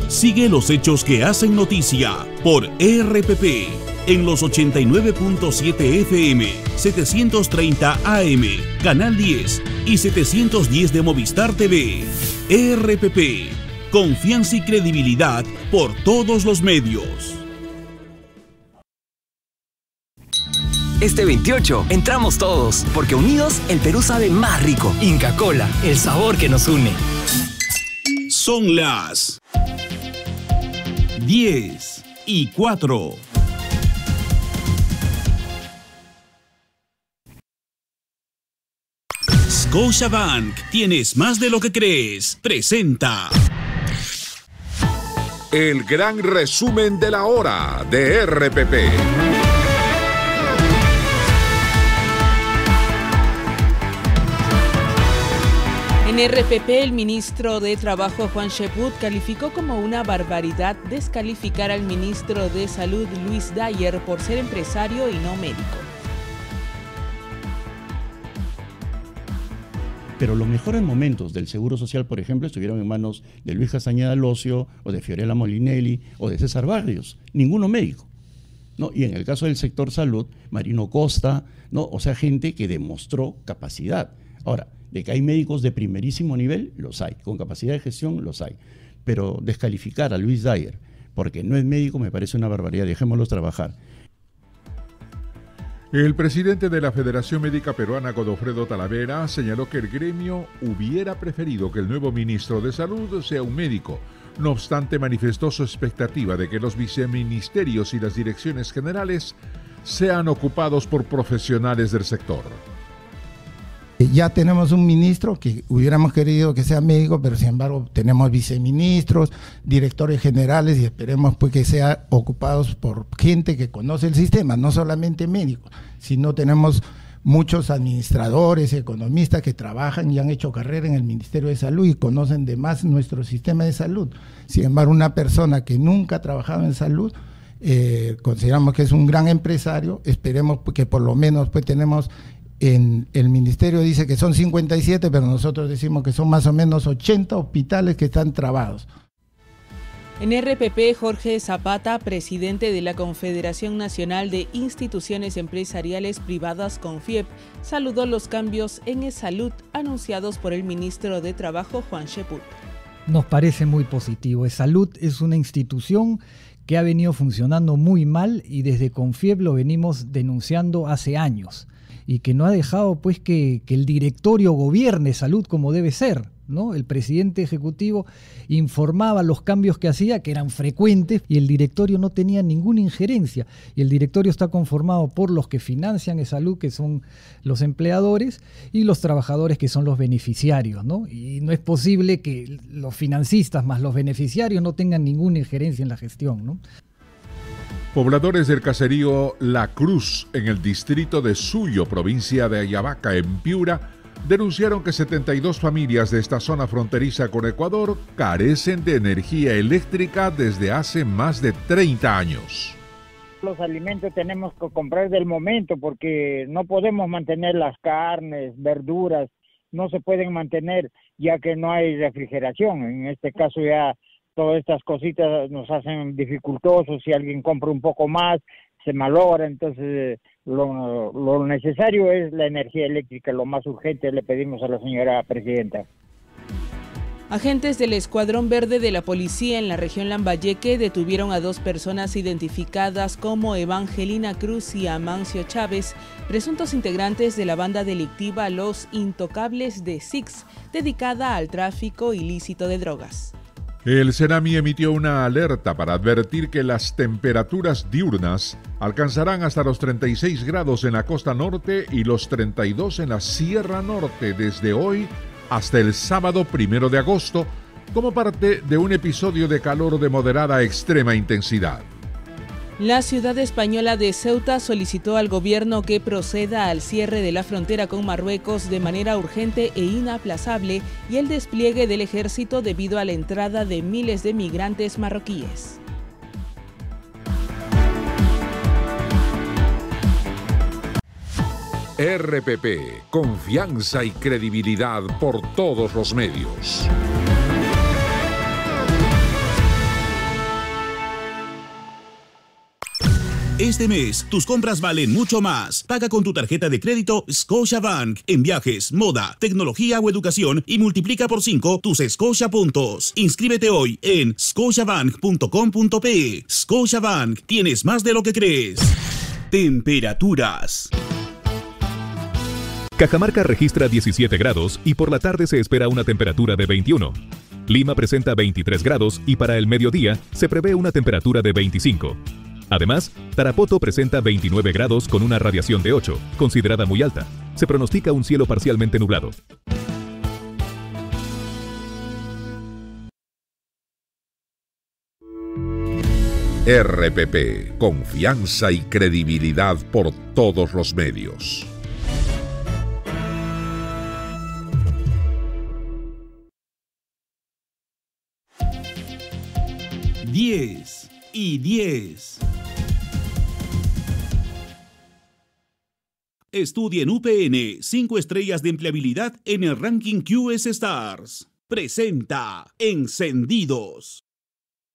Sigue los hechos que hacen noticia por RPP en los 89.7 FM, 730 AM, Canal 10 y 710 de Movistar TV. RPP, confianza y credibilidad por todos los medios. Este 28 entramos todos, porque unidos el Perú sabe más rico. Inca Kola, el sabor que nos une. Son las 10:04. Scotiabank, tienes más de lo que crees. Presenta el gran resumen de la hora de RPP. En RPP, el ministro de Trabajo, Juan Cheput, calificó como una barbaridad descalificar al ministro de Salud, Luis Dyer, por ser empresario y no médico. Pero los mejores momentos del Seguro Social, por ejemplo, estuvieron en manos de Luis Castañeda Locio, o de Fiorella Molinelli, o de César Barrios, ninguno médico, ¿no? Y en el caso del sector salud, Marino Costa, ¿no? O sea, gente que demostró capacidad. Ahora, de que hay médicos de primerísimo nivel, los hay, con capacidad de gestión, los hay. Pero descalificar a Luis Dyer porque no es médico me parece una barbaridad, dejémoslos trabajar. El presidente de la Federación Médica Peruana, Godofredo Talavera, señaló que el gremio hubiera preferido que el nuevo ministro de Salud sea un médico. No obstante, manifestó su expectativa de que los viceministerios y las direcciones generales sean ocupados por profesionales del sector. Ya tenemos un ministro que hubiéramos querido que sea médico, pero sin embargo tenemos viceministros, directores generales y esperemos pues que sean ocupados por gente que conoce el sistema, no solamente médicos, sino tenemos muchos administradores, economistas que trabajan y han hecho carrera en el Ministerio de Salud y conocen de más nuestro sistema de salud. Sin embargo, una persona que nunca ha trabajado en salud, consideramos que es un gran empresario, esperemos que por lo menos pues tenemos... En el ministerio dice que son 57, pero nosotros decimos que son más o menos 80 hospitales que están trabados. En RPP, Jorge Zapata, presidente de la Confederación Nacional de Instituciones Empresariales Privadas, CONFIEP, saludó los cambios en salud anunciados por el ministro de Trabajo, Juan Cheput. Nos parece muy positivo. Salud es una institución que ha venido funcionando muy mal y desde CONFIEP lo venimos denunciando hace años. Y que no ha dejado pues que el directorio gobierne salud como debe ser, ¿no? El presidente ejecutivo informaba los cambios que hacía, que eran frecuentes, y el directorio no tenía ninguna injerencia. Y el directorio está conformado por los que financian salud, que son los empleadores, y los trabajadores, que son los beneficiarios, ¿no? Y no es posible que los financistas más los beneficiarios no tengan ninguna injerencia en la gestión, ¿no? Pobladores del caserío La Cruz, en el distrito de Suyo, provincia de Ayabaca, en Piura, denunciaron que 72 familias de esta zona fronteriza con Ecuador carecen de energía eléctrica desde hace más de 30 años. Los alimentos tenemos que comprar del momento porque no podemos mantener las carnes, verduras, no se pueden mantener ya que no hay refrigeración. En este caso ya todas estas cositas nos hacen dificultosos, si alguien compra un poco más, se malogra, entonces lo necesario es la energía eléctrica, lo más urgente le pedimos a la señora presidenta. Agentes del Escuadrón Verde de la Policía en la región Lambayeque detuvieron a 2 personas identificadas como Evangelina Cruz y Amancio Chávez, presuntos integrantes de la banda delictiva Los Intocables de Six, dedicada al tráfico ilícito de drogas. El Senami emitió una alerta para advertir que las temperaturas diurnas alcanzarán hasta los 36 grados en la costa norte y los 32 en la Sierra Norte desde hoy hasta el sábado 1 de agosto, como parte de un episodio de calor de moderada a extrema intensidad. La ciudad española de Ceuta solicitó al gobierno que proceda al cierre de la frontera con Marruecos de manera urgente e inaplazable y el despliegue del ejército debido a la entrada de miles de migrantes marroquíes. RPP, confianza y credibilidad por todos los medios. Este mes, tus compras valen mucho más. Paga con tu tarjeta de crédito Scotiabank en viajes, moda, tecnología o educación y multiplica por 5 tus Scotia puntos. Inscríbete hoy en scotiabank.com.pe. Scotiabank, tienes más de lo que crees. Temperaturas. Cajamarca registra 17 grados y por la tarde se espera una temperatura de 21. Lima presenta 23 grados y para el mediodía se prevé una temperatura de 25. Además, Tarapoto presenta 29 grados con una radiación de 8, considerada muy alta. Se pronostica un cielo parcialmente nublado. RPP, confianza y credibilidad por todos los medios. 10 y 10. Estudia en UPN 5 estrellas de empleabilidad en el ranking QS Stars. Presenta Encendidos.